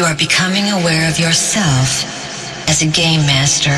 are becoming aware of yourself as a game master.